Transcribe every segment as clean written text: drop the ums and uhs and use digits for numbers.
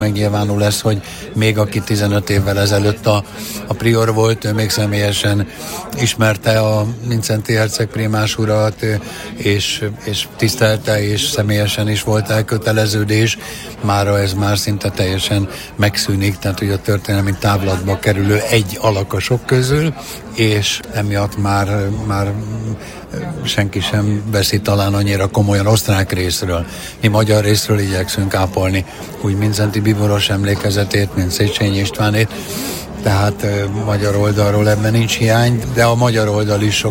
megnyilvánul ez, hogy még aki 15 évvel ezelőtt a prior volt, ő még személyesen ismerte a Mindszenty herceg prímás urat, és tisztelte, és személyesen is volt elköteleződés. Mára ez már szinte teljesen megszűnik, tehát hogy a történelmi távlatba kerülő egy alak a sok közül, és emiatt már senki sem veszi talán annyira komolyan osztrák részről. Mi magyar részről igyekszünk ápolni úgy Mindszenty bíboros emlékezetét, mint Széchenyi Istvánét, tehát magyar oldalról ebben nincs hiány, de a magyar oldal is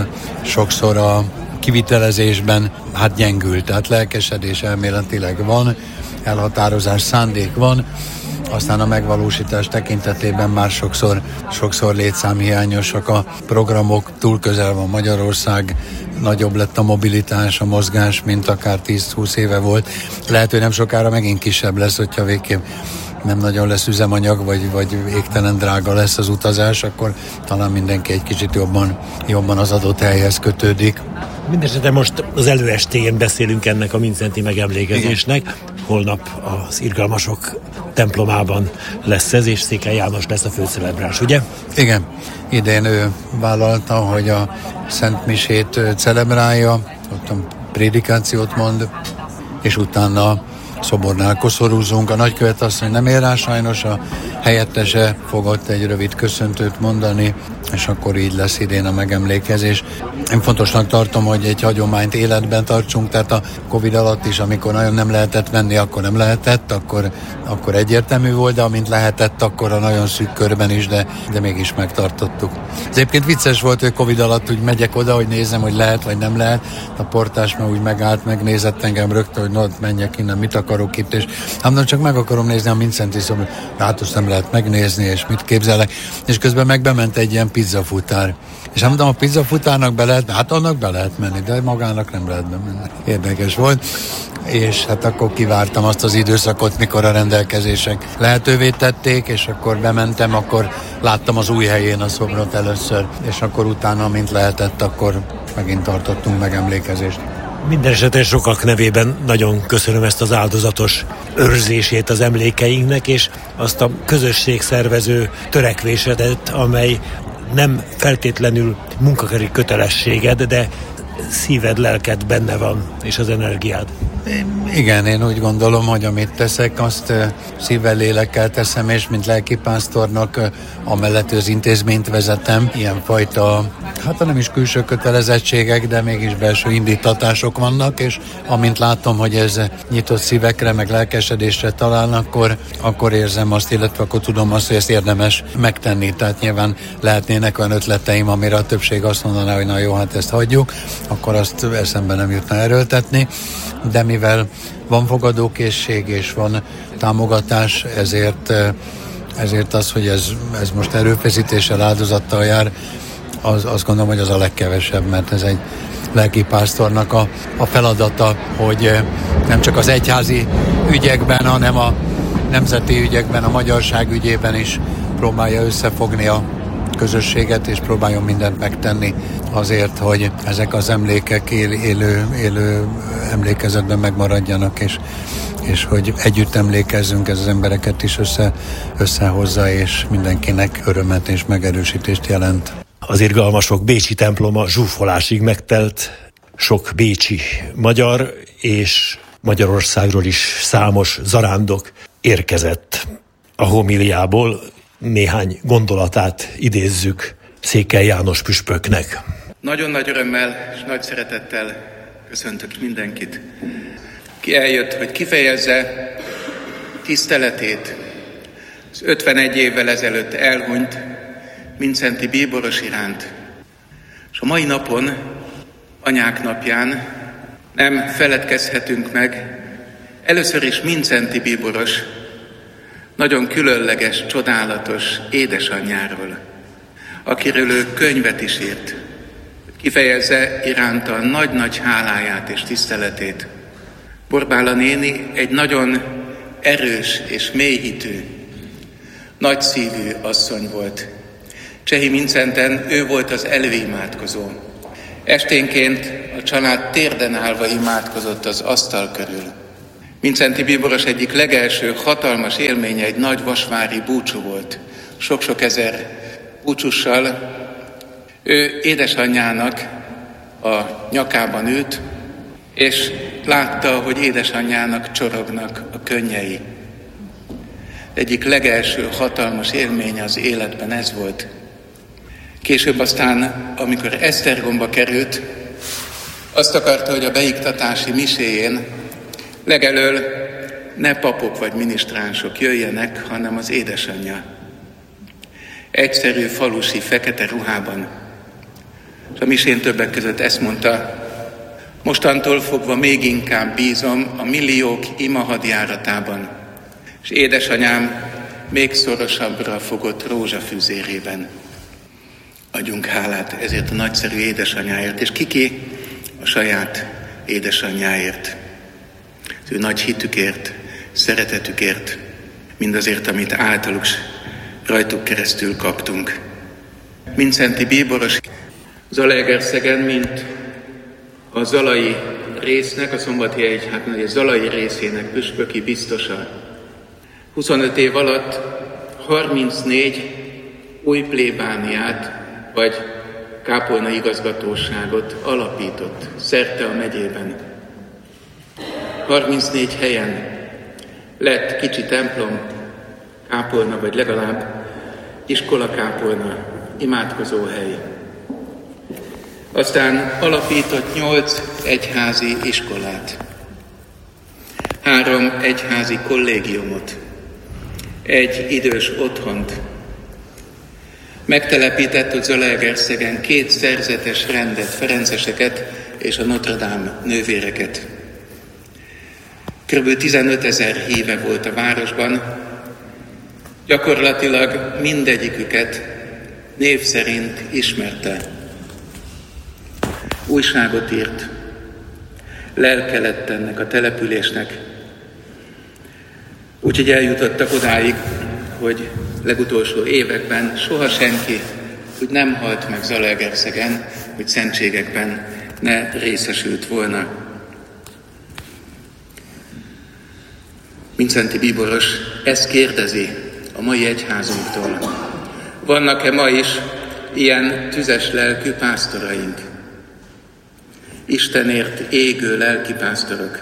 sokszor a kivitelezésben gyengül, tehát lelkesedés elméletileg van, elhatározás, szándék van, aztán a megvalósítás tekintetében már sokszor létszámhiányosak a programok, túl közel van Magyarország, nagyobb lett a mobilitás, a mozgás, mint akár 10-20 éve volt. Lehet, hogy nem sokára megint kisebb lesz, hogyha végképp nem nagyon lesz üzemanyag, vagy égtelen drága lesz az utazás, akkor talán mindenki egy kicsit jobban az adott helyhez kötődik. Mindenesetre most az előestéjén beszélünk ennek a Mindszenty megemlékezésnek. Igen. Holnap az Irgalmasok templomában lesz ez, és Székely János lesz a főcelebráns, ugye? Igen. Idén ő vállalta, hogy a Szent Misét celebrálja, ott a prédikációt mond, és utána szobornál koszorúzunk. A nagykövet asszony nem ér rá sajnos, a helyettese fogott egy rövid köszöntőt mondani, és akkor így lesz idén a megemlékezés. Én fontosnak tartom, hogy egy hagyományt életben tartsunk, tehát a Covid alatt is, amikor nagyon nem lehetett menni, akkor nem lehetett, akkor egyértelmű volt, de amint lehetett, akkor a nagyon szűk körben is, de mégis megtartottuk. Ez egyébként vicces volt, hogy Covid alatt úgy megyek oda, hogy nézem, hogy lehet vagy nem lehet. A portás már úgy megállt, megnézett engem rögtön, hogy menjek innen, mit akarok itt, és mondom, csak meg akarom nézni a Mindszenty szobrot, hát azt nem lehet megnézni, és mit képzelek. És közben meg bement egy ilyen pizzafutár. És mondom, a pizzafutárnak be lehet, hát annak be lehet menni, de magának nem lehet bemenni. Érdekes volt. És hát akkor kivártam azt az időszakot, mikor a rendelkezések lehetővé tették, és akkor bementem, akkor láttam az új helyén a szobrot először, és akkor utána, mint lehetett, akkor megint tartottunk megemlékezést. Minden esetre sokak nevében nagyon köszönöm ezt az áldozatos őrzését az emlékeinknek, és azt a közösségszervező törekvésedet, amely nem feltétlenül munkaköri kötelességed, de szíved, lelked benne van, és az energiád. Igen, én úgy gondolom, hogy amit teszek, azt szívvel, lélekkel teszem, és mint lelkipásztornak amellett az intézményt vezetem. Ilyenfajta, hát nem is külső kötelezettségek, de mégis belső indítatások vannak, és amint látom, hogy ez nyitott szívekre, meg lelkesedésre talál, akkor érzem azt, illetve akkor tudom azt, hogy ezt érdemes megtenni. Tehát nyilván lehetnének olyan ötleteim, amire a többség azt mondaná, hogy na jó, hát ezt hagyjuk, akkor azt eszembe nem jutna erőltetni, de mivel van fogadókészség és van támogatás, ezért az, hogy ez most erőfeszítéssel, áldozattal jár, azt gondolom, hogy az a legkevesebb, mert ez egy lelkipásztornak a feladata, hogy nem csak az egyházi ügyekben, hanem a nemzeti ügyekben, a magyarság ügyében is próbálja összefogni a közösséget, és próbáljon mindent megtenni azért, hogy ezek az emlékek élő emlékezetben megmaradjanak, és hogy együtt emlékezzünk, ez az embereket is összehozza, és mindenkinek örömet és megerősítést jelent. Az Irgalmasok bécsi temploma zsúfolásig megtelt, sok bécsi magyar és Magyarországról is számos zarándok érkezett. A homiliából néhány gondolatát idézzük Székely János püspöknek. Nagyon nagy örömmel és nagy szeretettel köszöntök mindenkit, ki eljött, hogy kifejezze tiszteletét az 51 évvel ezelőtt elhunyt Mindszenty bíboros iránt. És a mai napon, Anyák napján nem feledkezhetünk meg először is Mindszenty bíboros nagyon különleges, csodálatos édesanyjáról, akiről ő könyvet is írt, kifejezze iránta nagy-nagy háláját és tiszteletét. Borbála néni egy nagyon erős és mélyhitű, nagyszívű asszony volt. Csehi Mindszenten ő volt az előimádkozó. Esténként a család térden állva imádkozott az asztal körül. Mindszenty bíboros egyik legelső hatalmas élménye egy nagy vasvári búcsú volt. Sok-sok ezer búcsussal. Ő édesanyjának a nyakában ült, és látta, hogy édesanyjának csorognak a könnyei. Egyik legelső hatalmas élménye az életben ez volt. Később aztán, amikor Esztergomba került, azt akarta, hogy a beiktatási miséjén legelől ne papok vagy minisztránsok jöjjenek, hanem az édesanyja. Egyszerű falusi fekete ruhában. És a misén többek között ezt mondta: mostantól fogva még inkább bízom a milliók imahadjáratában, és édesanyám még szorosabbra fogott rózsafűzérében. Adjunk hálát ezért a nagyszerű édesanyáért, és kiki a saját édesanyjáért. Az ő nagy hitükért, szeretetükért, mindazért, amit általuk rajtuk keresztül kaptunk. Mindszenty bíboros Zalaegerszegen, mint a zalai résznek, a Szombati Egyházmegye zalai részének püspöki biztosa. 25 év alatt 34 új plébániát vagy kápolnai igazgatóságot alapított szerte a megyében. 34 helyen lett kicsi templom, kápolna, vagy legalább iskolakápolna, imádkozóhely. Aztán alapított 8 egyházi iskolát, 3 egyházi kollégiumot, 1 idős otthont. Megtelepített a Zalaegerszegen 2 szerzetes rendet, ferenceseket és a Notre Dame nővéreket. Kb. 15 000 híve volt a városban, gyakorlatilag mindegyiküket név szerint ismerte. Újságot írt, lelke lett ennek a településnek. Úgyhogy eljutottak odáig, hogy legutolsó években soha senki úgy nem halt meg Zalaegerszegen, hogy szentségekben ne részesült volna. Mindszenty bíboros ezt kérdezi a mai egyházunktól. Vannak-e ma is ilyen tüzes lelkű pásztoraink? Istenért égő lelkipásztorok?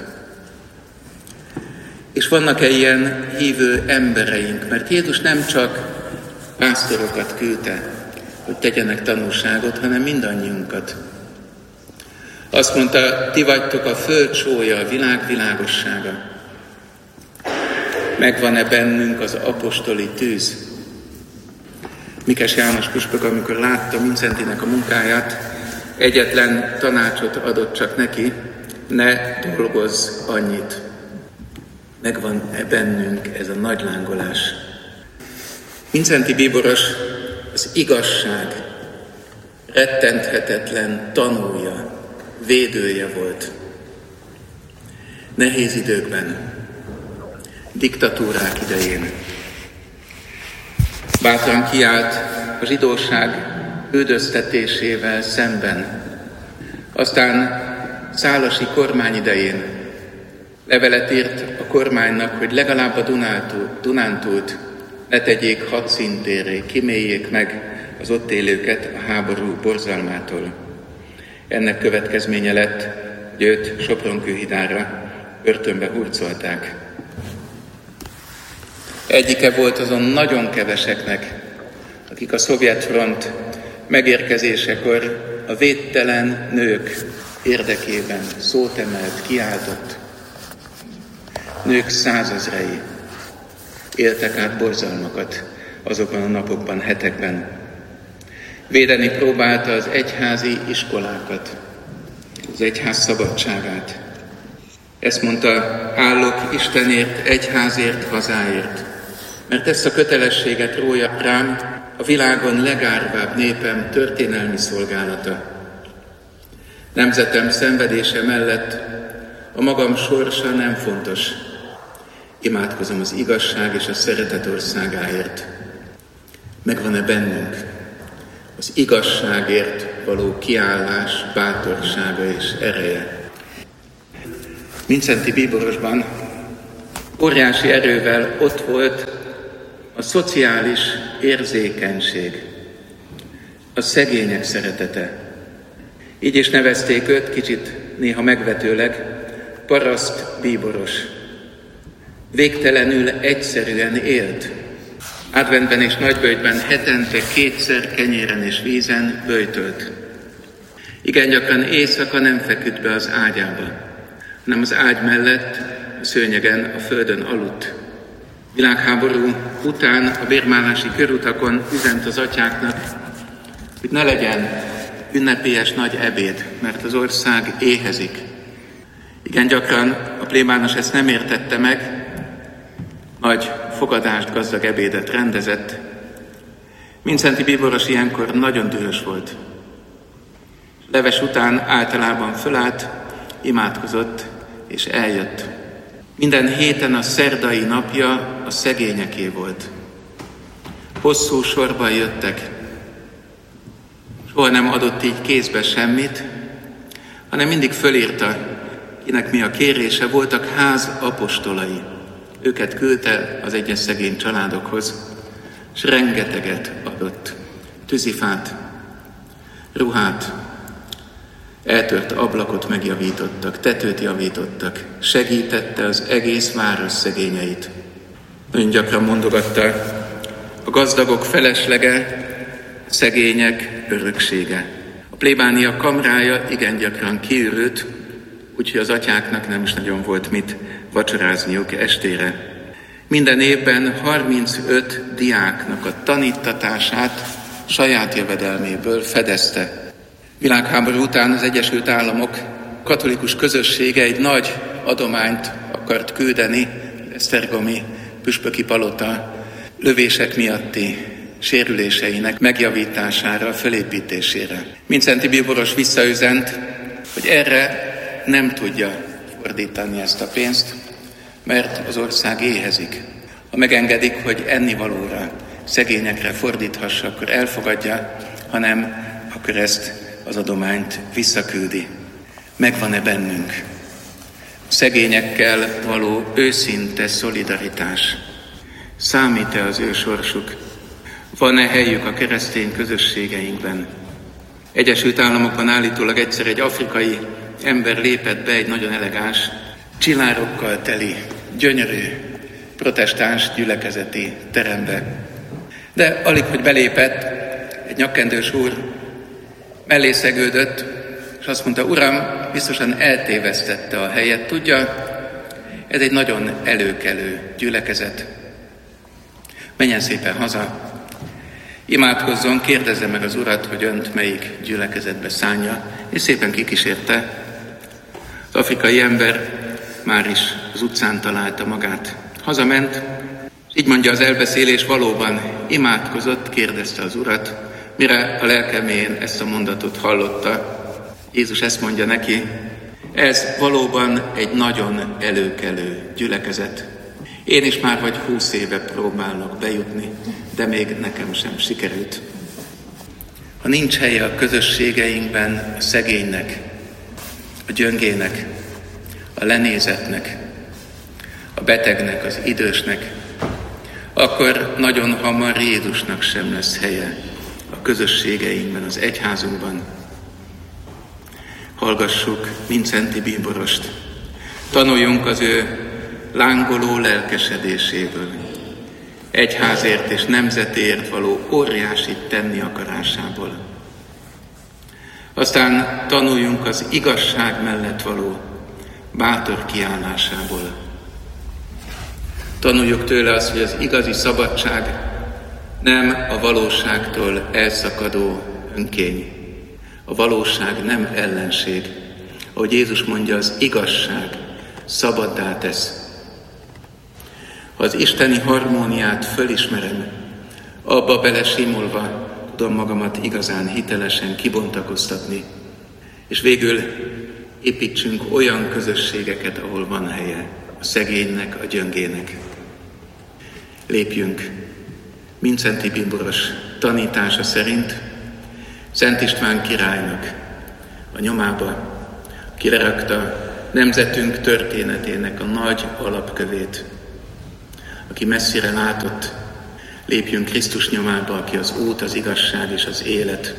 És vannak-e ilyen hívő embereink? Mert Jézus nem csak pásztorokat küldte, hogy tegyenek tanúságot, hanem mindannyiunkat. Azt mondta, ti vagytok a föld sója, a világ világossága. Megvan-e bennünk az apostoli tűz? Mikes János püspök, amikor látta Mindszentynek a munkáját, egyetlen tanácsot adott csak neki: ne dolgozz annyit. Megvan-e bennünk ez a nagy lángolás? Mindszenty bíboros az igazság rettenthetetlen tanúja, védője volt. Nehéz időkben, diktatúrák idején bátran kiállt a zsidóság üldöztetésével szemben. Aztán Szálasi kormány idején levelet írt a kormánynak, hogy legalább a Dunántúlt ne tegyék hadszíntérré, kiméljék meg az ott élőket a háború borzalmától. Ennek következménye lett, hogy őt Sopronkőhidára börtönbe hurcolták. Egyike volt azon nagyon keveseknek, akik a szovjet front megérkezésekor a védtelen nők érdekében szót emelt, kiáltott. Nők százezrei éltek át borzalmakat azokban a napokban, hetekben. Védeni próbálta az egyházi iskolákat, az egyház szabadságát. Ezt mondta, állok Istenért, egyházért, hazáért, mert ezt a kötelességet rója rám a világon legárvább népem történelmi szolgálata. Nemzetem szenvedése mellett a magam sorsa nem fontos. Imádkozom az igazság és a szeretet országáért. Megvan-e bennünk az igazságért való kiállás, bátorsága és ereje? Mindszenty bíborosban Óriási erővel ott volt a szociális érzékenység, a szegények szeretete. Így is nevezték őt, kicsit néha megvetőleg, paraszt bíboros. Végtelenül egyszerűen élt. Adventben és nagyböjtben hetente 2-szer kenyéren és vízen böjtölt. Igen gyakran éjszaka nem feküdt be az ágyába, hanem az ágy mellett, a szőnyegen, a földön aludt. Világháború után a bérmálási körutakon üzent az atyáknak, hogy ne legyen ünnepélyes nagy ebéd, mert az ország éhezik. Igen gyakran a plébános ezt nem értette meg, nagy fogadást, gazdag ebédet rendezett. Mindszenty bíboros ilyenkor nagyon dühös volt. Leves után általában fölállt, imádkozott és eljött. Minden héten a szerdai napja a szegényeké volt. Hosszú sorban jöttek. Soha nem adott így kézbe semmit, hanem mindig fölírta, kinek mi a kérése. Voltak ház apostolai. Őket küldte az egyes szegény családokhoz, és rengeteget adott. Tűzifát, ruhát, eltört ablakot megjavítottak, tetőt javítottak, segítette az egész város szegényeit. Nagyon gyakran mondogatta, a gazdagok feleslega, a szegények öröksége. A plébánia kamrája igen gyakran kiürült, úgyhogy az atyáknak nem is nagyon volt mit vacsorázniuk estére. Minden évben 35 diáknak a tanítatását saját jövedelméből fedezte. Világháború után az Egyesült Államok katolikus közössége egy nagy adományt akart küldeni esztergomi püspöki palota lövések miatti sérüléseinek megjavítására, fölépítésére. Mindszenty bíboros visszaüzent, hogy erre nem tudja fordítani ezt a pénzt, mert az ország éhezik. Ha megengedik, hogy ennivalóra, szegényekre fordíthassa, akkor elfogadja, hanem akkor ezt az adományt visszaküldi. Megvan-e bennünk a szegényekkel való őszinte szolidaritás? Számít-e az ő sorsuk? Van-e helyük a keresztény közösségeinkben? Egyesült Államokban állítólag egyszer egy afrikai ember lépett be egy nagyon elegáns, csillárokkal teli, gyönyörű, protestáns gyülekezeti terembe. De alig, hogy belépett, egy nyakkendős úr mellé szegődött, és azt mondta, Uram, biztosan eltévesztette a helyet. Tudja, ez egy nagyon előkelő gyülekezet. Menjen szépen haza, imádkozzon, kérdezze meg az Urat, hogy önt melyik gyülekezetbe szánja, és szépen kikísérte. Az afrikai ember már is az utcán találta magát. Hazament, és így mondja az elbeszélés, valóban imádkozott, kérdezte az Urat, mire a lelke mélyén ezt a mondatot hallotta. Jézus ezt mondja neki, ez valóban egy nagyon előkelő gyülekezet. Én is már vagy 20 éve próbálok bejutni, de még nekem sem sikerült. Ha nincs helye a közösségeinkben a szegénynek, a gyöngének, a lenézetnek, a betegnek, az idősnek, akkor nagyon hamar Jézusnak sem lesz helye a közösségeinkben, az egyházunkban. Hallgassuk Mindszenty bíborost, tanuljunk az ő lángoló lelkesedéséből, egyházért és nemzetért való óriási tenni akarásából. Aztán tanuljunk az igazság mellett való bátor kiállásából. Tanuljuk tőle azt, hogy az igazi szabadság nem a valóságtól elszakadó önkény. A valóság nem ellenség. Ahogy Jézus mondja, az igazság szabaddá tesz. Ha az isteni harmóniát fölismerem, abba belesimulva tudom magamat igazán hitelesen kibontakoztatni, és végül építsünk olyan közösségeket, ahol van helye a szegénynek, a gyöngének. Lépjünk Mindszenty bíboros tanítása szerint Szent István királynak a nyomába, ki lerakta nemzetünk történetének a nagy alapkövét, aki messzire látott. Lépjünk Krisztus nyomába, aki az út, az igazság és az élet.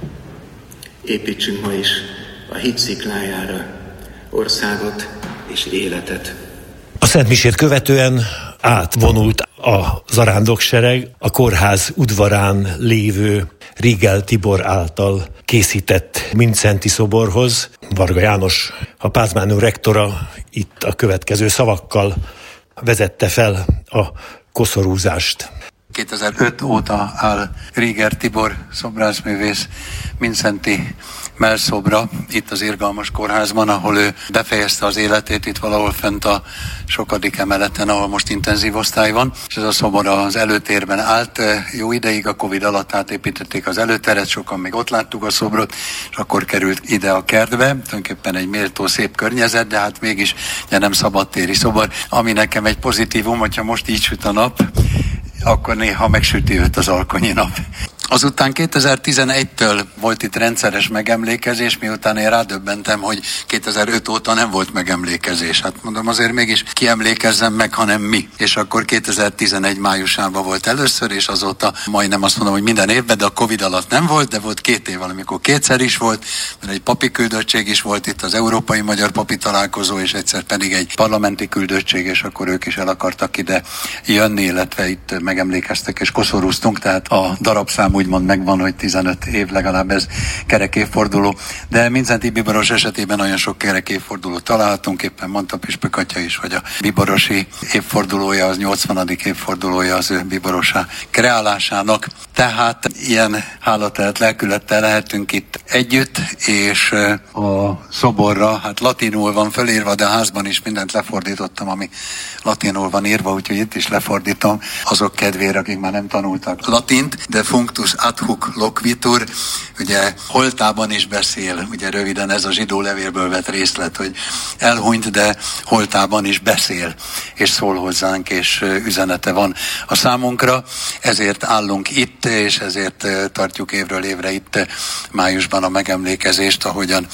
Építsünk ma is a hit sziklájára országot és életet. A Szent Misét követően átvonult a zarándoksereg a kórház udvarán lévő Rigel Tibor által készített Mindszenty szoborhoz. Varga János, a Pázmány úr rektora itt a következő szavakkal vezette fel a koszorúzást. 2005 óta áll Riger Tibor szobrászművész Mindszenty mellszobra itt az Irgalmas kórházban, ahol ő befejezte az életét, itt valahol fent a sokadik emeleten, ahol most intenzív osztály van, és ez a szobor az előtérben állt. Jó ideig a Covid alatt átépítették az előteret, sokan még ott láttuk a szobrot, és akkor került ide a kertbe, tulajdonképpen egy méltó szép környezet, de hát mégis nem szabadtéri szobor, ami nekem egy pozitívum, hogyha most így süt a nap, akkor néha megsüti őt az alkonyi nap. Azután 2011-től volt itt rendszeres megemlékezés, miután én rádöbbentem, hogy 2005 óta nem volt megemlékezés. Hát mondom, azért mégis kiemlékezzem meg, hanem mi. És akkor 2011 májusában volt először, és azóta majdnem azt mondom, hogy minden évben, de a Covid alatt nem volt, de volt 2 év, amikor kétszer is volt, mert egy papi küldöttség is volt itt, az Európai Magyar Papi Találkozó, és egyszer pedig egy parlamenti küldöttség, és akkor ők is el akartak ide jönni, illetve itt megemlékeztek és koszorúztunk, tehát a darabszám úgymond megvan, hogy 15 év legalább ez kerek évforduló, de Mindszenty Bíboros esetében nagyon sok kerek évfordulót találhatunk, éppen mondta Püspök atya is, hogy a bíborosi évfordulója, az 80. évfordulója az ő bíborosá kreálásának, tehát ilyen hálatelt lelkülettel lehetünk itt együtt, és a szoborra, hát latinul van fölírva, de a házban is mindent lefordítottam, ami latinul van írva, úgyhogy itt is lefordítom azok kedvére, akik már nem tanultak latint, de functus ad hoc loquitur, ugye holtában is beszél, ugye röviden ez a zsidó levélből vett részlet, hogy elhunyt, de holtában is beszél, és szól hozzánk, és üzenete van a számunkra, ezért állunk itt, és ezért tartjuk évről évre itt májusban a megemlékezést,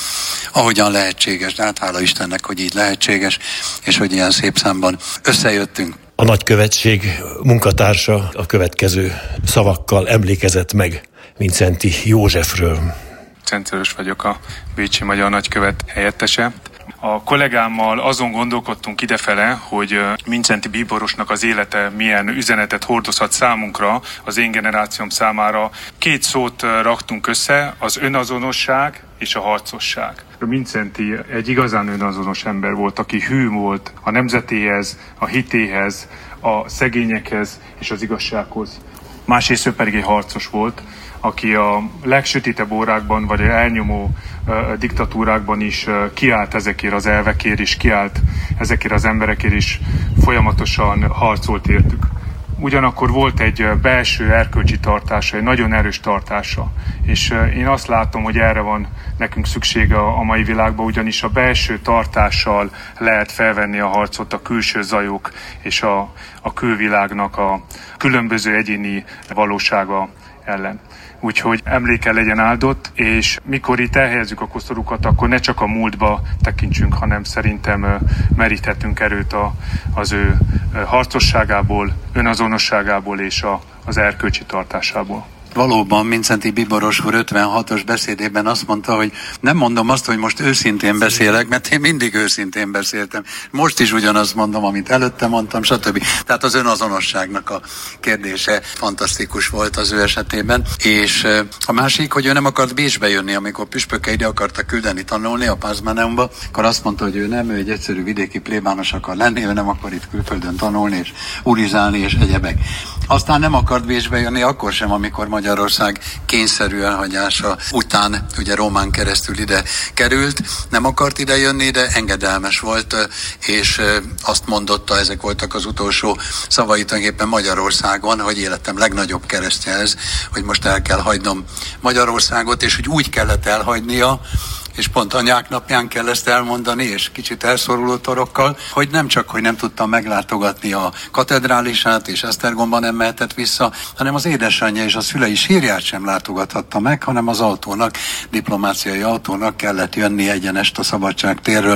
ahogyan lehetséges, de hát hála Istennek, hogy így lehetséges, és hogy ilyen szép számban összejöttünk. A nagykövetség munkatársa a következő szavakkal emlékezett meg Mindszenty Józsefről. Csencelős vagyok, a bécsi magyar nagykövet helyettese. A kollégámmal azon gondolkodtunk idefele, hogy Mindszenty bíborosnak az élete milyen üzenetet hordozhat számunkra, az én generációm számára. 2 szót raktunk össze, az önazonosság és a harcosság. Mindszenty egy igazán önazonos ember volt, aki hű volt a nemzetéhez, a hitéhez, a szegényekhez és az igazsághoz. Másrészt ő pedig egy harcos volt, aki a legsötétebb órákban, vagy a elnyomó diktatúrákban is kiállt ezekért az elvekért, és kiállt ezekért az emberekért is, folyamatosan harcolt értük. Ugyanakkor volt egy belső erkölcsi tartása, egy nagyon erős tartása. És én azt látom, hogy erre van nekünk szüksége a mai világban, ugyanis a belső tartással lehet felvenni a harcot a külső zajok és a külvilágnak a különböző egyéni valósága ellen. Úgyhogy emléke legyen áldott, és mikor itt elhelyezzük a koszorúkat, akkor ne csak a múltba tekintsünk, hanem szerintem meríthetünk erőt az ő harcosságából, önazonosságából és az erkölcsi tartásából. Valóban Mindszenty bíboros úr 56-os beszédében azt mondta, hogy nem mondom azt, hogy most őszintén beszélek, mert én mindig őszintén beszéltem. Most is ugyanazt mondom, amit előtte mondtam, stb. Tehát az önazonosságnak a kérdése fantasztikus volt az ő esetében. És a másik, hogy ő nem akart Bécsbe jönni, amikor püspöke ide akarta küldeni tanulni a Pázmáneumba, akkor azt mondta, hogy ő nem, ő egy egyszerű vidéki plébános akar lenni, ő nem akar itt külföldön tanulni és urizálni és egyebek. Aztán nem akart Bécsbe jönni akkor sem, amikor Magyarország kényszerű elhagyása után, ugye Rómán keresztül ide került, nem akart ide jönni, de engedelmes volt, és azt mondotta, ezek voltak az utolsó szavai tulajdonképpen Magyarországon, hogy életem legnagyobb keresztje ez, hogy most el kell hagynom Magyarországot, és hogy úgy kellett elhagynia, és pont anyák napján kell ezt elmondani, és kicsit elszoruló torokkal, hogy nem csak, hogy nem tudtam meglátogatni a katedrálisát, és Esztergomban nem mehetett vissza, hanem az édesanyja és a szülei sírját sem látogathatta meg, hanem az autónak, diplomáciai autónak kellett jönni egyenest a Szabadságtérről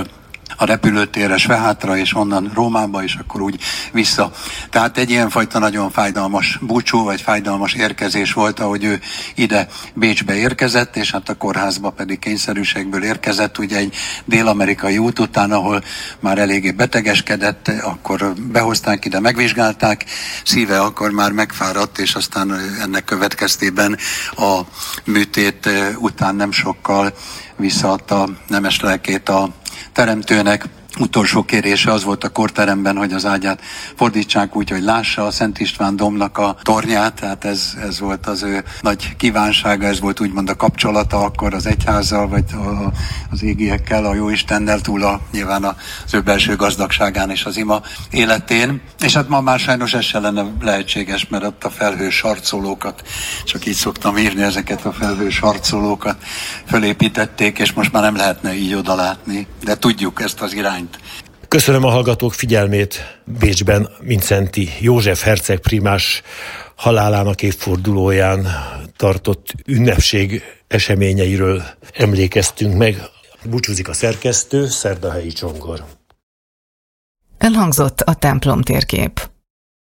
a repülőtérre Svehátra, és onnan Rómába, és akkor úgy vissza. Tehát egy ilyenfajta nagyon fájdalmas búcsú, vagy fájdalmas érkezés volt, ahogy ő ide Bécsbe érkezett, és hát a kórházba pedig kényszerűségből érkezett, ugye egy dél-amerikai út után, ahol már eléggé betegeskedett, akkor behozták ide, megvizsgálták, szíve akkor már megfáradt, és aztán ennek következtében a műtét után nem sokkal visszaadta nemes lelkét a Teremtőnek. Utolsó kérése az volt a kórteremben, hogy az ágyát fordítsák úgy, hogy lássa a Szent István dombnak a tornyát, tehát ez volt az ő nagy kívánsága, ez volt úgymond a kapcsolata akkor az egyházzal, vagy az égiekkel, a Jóistennel, túl nyilván az ő belső gazdagságán és az ima életén. És hát ma már sajnos ez se lenne lehetséges, mert ott a felhős sarcolókat, csak így szoktam írni, ezeket a felhős sarcolókat fölépítették, és most már nem lehetne így odalátni, de tudjuk ezt az irányt. Köszönöm a hallgatók figyelmét. Bécsben Mindszenty József herceg primás halálának évfordulóján tartott ünnepség eseményeiről emlékeztünk meg. Búcsúzik a szerkesztő, Szerdahelyi Csongor. Elhangzott a templom térkép.